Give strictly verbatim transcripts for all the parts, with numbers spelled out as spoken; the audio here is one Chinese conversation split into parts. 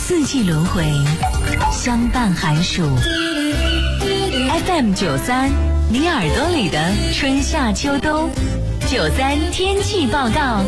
四季轮回，相伴寒暑。F M 九三，你耳朵里的春夏秋冬。九三天气报告，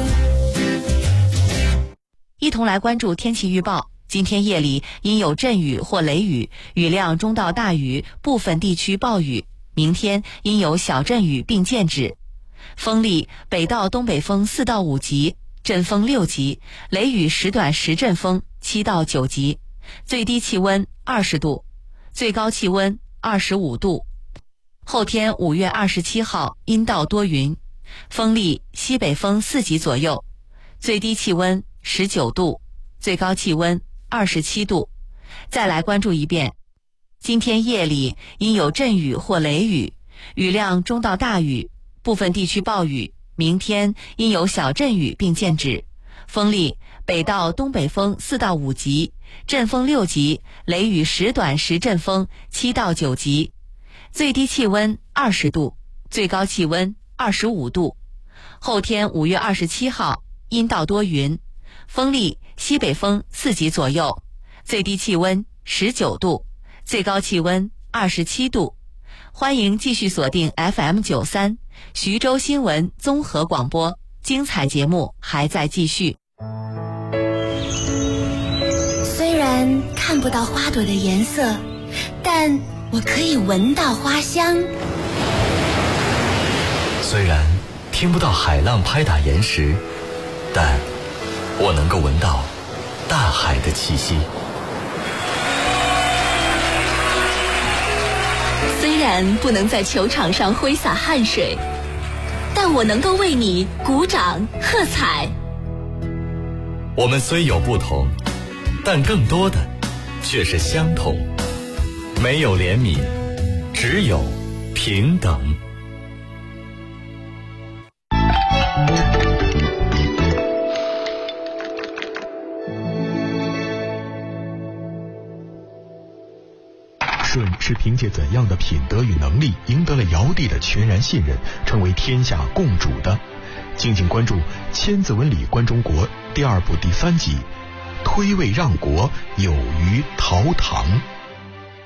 一同来关注天气预报。今天夜里阴有阵雨或雷雨，雨量中到大雨，部分地区暴雨。明天阴有小阵雨并见止。风力北到东北风四到五级，阵风六级，雷雨时短时阵风七到九级。最低气温二十度，最高气温二十五度。后天五月二十七号阴到多云，风力西北风四级左右，最低气温十九度，最高气温二十七度。再来关注一遍，今天夜里阴有阵雨或雷雨，雨量中到大雨，部分地区暴雨。明天阴有小阵雨并见止，风力北到东北风四到五级，阵风六级，雷雨时短时阵风七到九级。最低气温二十度，最高气温二十五度。后天五月二十七号阴到多云，风力西北风四级左右，最低气温十九度，最高气温二十七度。欢迎继续锁定 F M 九三徐州新闻综合广播，精彩节目还在继续。 虽然看不到花朵的颜色，但我可以闻到花香。 虽然听不到海浪拍打岩石，但我能够闻到大海的气息。 虽然不能在球场上挥洒汗水，但我能够为你鼓掌喝彩。 我们虽有不同，但更多的却是相同。没有怜悯，只有平等。 舜是凭借怎样的品德与能力赢得了尧帝的全然信任，成为天下共主的？敬请关注《千字文里观中国》第二部第三集，推位让国有于陶唐。